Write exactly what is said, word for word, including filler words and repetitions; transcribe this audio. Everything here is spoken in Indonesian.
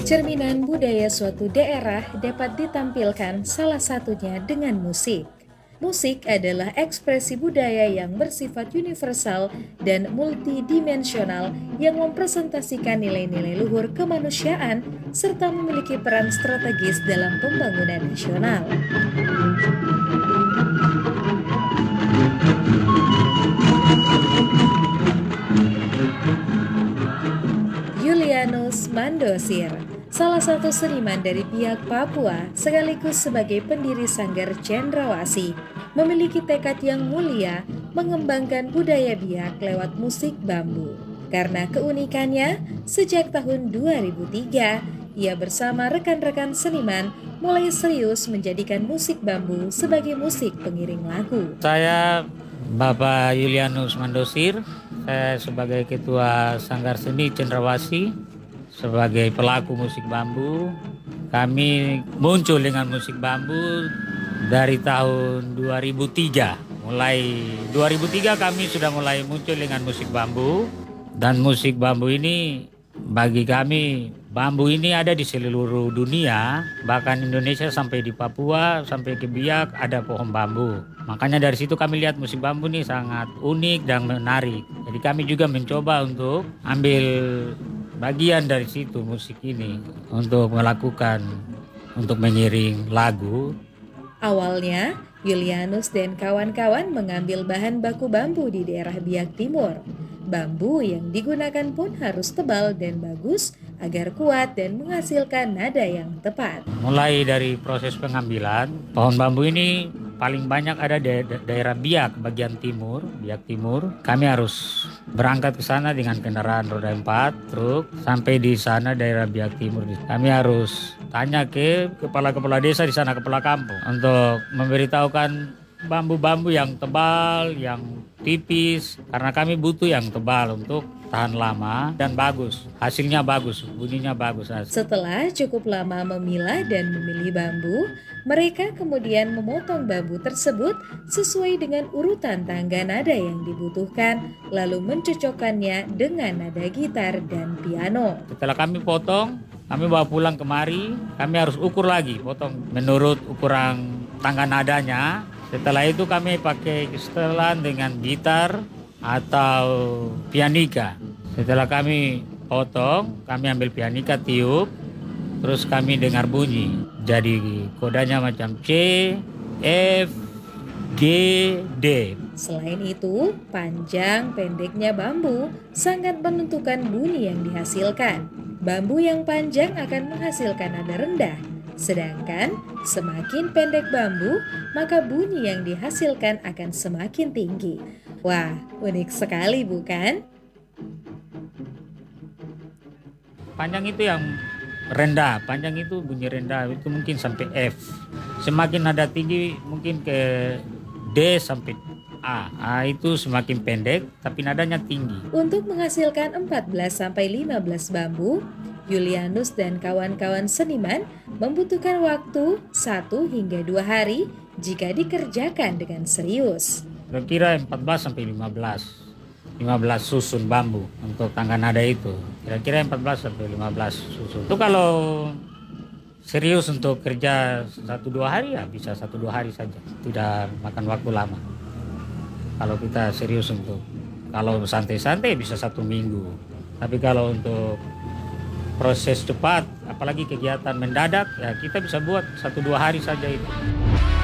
Cerminan budaya suatu daerah dapat ditampilkan salah satunya dengan musik. Musik adalah ekspresi budaya yang bersifat universal dan multidimensional yang mempresentasikan nilai-nilai luhur kemanusiaan serta memiliki peran strategis dalam pembangunan nasional. Julianus Mandosir, salah satu seniman dari pihak Papua sekaligus sebagai pendiri Sanggar Cendrawasih, memiliki tekad yang mulia mengembangkan budaya Biak lewat musik bambu. Karena keunikannya, sejak tahun dua ribu tiga, ia bersama rekan-rekan seniman mulai serius menjadikan musik bambu sebagai musik pengiring lagu. Saya Bapak Julianus Mandosir, saya sebagai Ketua Sanggar Seni Cendrawasih, sebagai pelaku musik bambu. Kami muncul dengan musik bambu dari tahun dua ribu tiga. Mulai dua ribu tiga kami sudah mulai muncul dengan musik bambu. Dan musik bambu ini bagi kami, bambu ini ada di seluruh dunia, bahkan Indonesia sampai di Papua, sampai ke Biak ada pohon bambu. Makanya dari situ kami lihat musik bambu ini sangat unik dan menarik. Jadi kami juga mencoba untuk ambil bagian dari situ musik ini untuk melakukan, untuk mengiring lagu. Awalnya, Julianus dan kawan-kawan mengambil bahan baku bambu di daerah Biak Timur. Bambu yang digunakan pun harus tebal dan bagus agar kuat dan menghasilkan nada yang tepat. Mulai dari proses pengambilan, pohon bambu ini paling banyak ada di daerah Biak bagian timur, Biak Timur. Kami harus berangkat ke sana dengan kendaraan roda empat, truk, sampai di sana daerah Biak Timur. Kami harus tanya ke kepala-kepala desa di sana, kepala kampung, untuk memberitahukan bambu-bambu yang tebal, yang tipis, karena kami butuh yang tebal untuk tahan lama dan bagus. Hasilnya bagus, bunyinya bagus. Setelah cukup lama memilah dan memilih bambu, mereka kemudian memotong bambu tersebut sesuai dengan urutan tangga nada yang dibutuhkan, lalu mencocokkannya dengan nada gitar dan piano. Setelah kami potong, kami bawa pulang kemari, kami harus ukur lagi, potong menurut ukuran tangga nadanya. Setelah itu kami pakai setelan dengan gitar atau pianika. Setelah kami potong, kami ambil pianika, tiup, terus kami dengar bunyi. Jadi kodanya macam C, F, G, D. Selain itu, panjang pendeknya bambu sangat menentukan bunyi yang dihasilkan. Bambu yang panjang akan menghasilkan nada rendah. Sedangkan semakin pendek bambu, maka bunyi yang dihasilkan akan semakin tinggi. Wah, unik sekali bukan? Panjang itu yang rendah, panjang itu bunyi rendah, itu mungkin sampai F. Semakin nada tinggi mungkin ke D sampai A. A itu semakin pendek tapi nadanya tinggi. Untuk menghasilkan empat belas sampai lima belas bambu, Julianus dan kawan-kawan seniman membutuhkan waktu satu hingga dua hari jika dikerjakan dengan serius. Kira-kira empat belas sampai lima belas. lima belas susun bambu untuk tangga nada itu. Kira-kira empat belas sampai lima belas susun. Itu kalau serius untuk kerja satu dua hari ya bisa satu dua hari saja. Tidak makan waktu lama. Kalau kita serius untuk, kalau santai-santai bisa satu minggu. Tapi kalau untuk proses cepat, apalagi kegiatan mendadak, ya kita bisa buat satu dua hari saja itu.